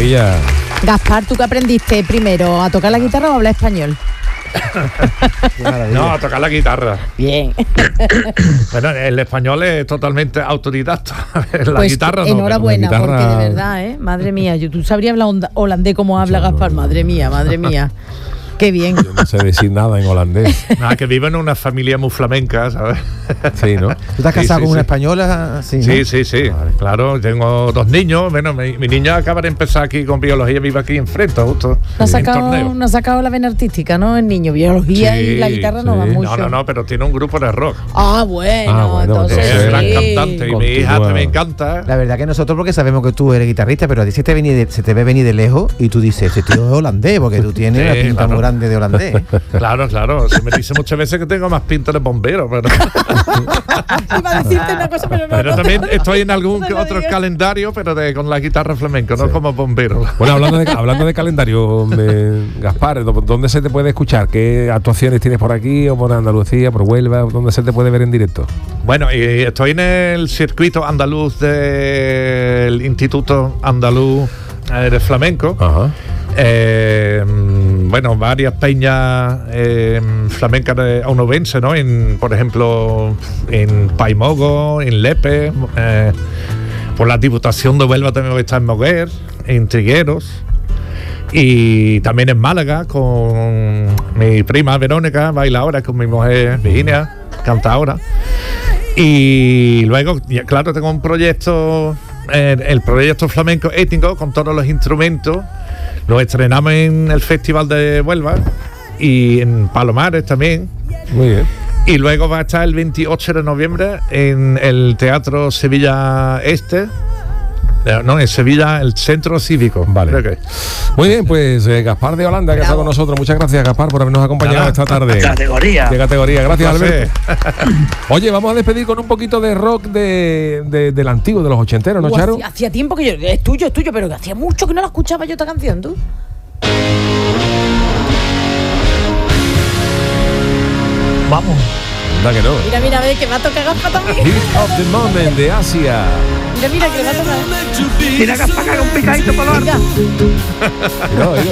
maravilla. Gaspar, ¿tú qué aprendiste primero? ¿A tocar la guitarra o a hablar español? No, a tocar la guitarra. Bien. Bueno, el español es totalmente autodidacta. La Pues guitarra no. enhorabuena, pero la guitarra- porque de verdad, madre mía, tú sabrías hablar holandés como habla Gaspar, madre mía. Qué bien. Yo no sé decir nada en holandés. Nada, que vive en una familia muy flamenca, ¿sabes? Sí, ¿no? ¿Tú estás casado Sí, con una sí. española? Sí, ¿no? Sí. Claro, tengo 2 niños. Bueno, mi niña acaba de empezar aquí con biología, vive aquí enfrente, justo. No ha en torneo. sacado la vena artística, ¿no? El niño, biología y la guitarra no va sí. mucho. No, pero tiene un grupo de rock. Bueno, entonces Es sí. gran cantante y mi hija Continúa. también canta. La verdad que nosotros, porque sabemos que tú eres guitarrista, pero a ti se te ve venir de lejos y tú dices, este tío es holandés, porque tú tienes Sí, la pinta claro. muy grande de holandés. Claro. Se me dice muchas veces que tengo más pinta de bombero, pero, Iba a decirte una cosa, pero no. pero también estoy en algún No lo otro digas. calendario, pero con la guitarra flamenca, no como bombero. Bueno, hablando de calendario, Gaspar, ¿dónde se te puede escuchar? ¿Qué actuaciones tienes por aquí o por Andalucía, por Huelva? ¿Dónde se te puede ver en directo? Bueno, y estoy en el circuito andaluz del Instituto Andaluz de Flamenco. Ajá. Bueno, varias peñas flamencas onubenses, ¿no? Por ejemplo, en Paimogo, en Lepe, por la Diputación de Huelva también está en Moguer, en Trigueros, y también en Málaga con mi prima Verónica, baila ahora, con mi mujer Virginia, canta ahora. Y luego, claro, tengo un proyecto, el proyecto flamenco étnico con todos los instrumentos. Lo estrenamos en el Festival de Huelva y en Palomares también. Muy bien. Y luego va a estar el 28 de noviembre en el Teatro Sevilla Este. No, en Sevilla, el Centro Cívico. Vale. Creo que. Muy bien, pues Gaspar de Holanda, que está con nosotros. Muchas gracias, Gaspar, por habernos acompañado Nada. esta tarde. Categoría. De categoría. Gracias, No sé. Alberto. Oye, vamos a despedir con un poquito de rock del antiguo, de los ochenteros, ¿no, Charo? Hacía tiempo que yo. Es tuyo, pero que hacía mucho que no la escuchaba yo esta canción, tú. Vamos. Anda que no. Mira, ve que me ha tocado Gaspar también. Hit of the Moment de Asia. Mira, que me ha tocado. Mira que has pagado un picadito para lo alto. No,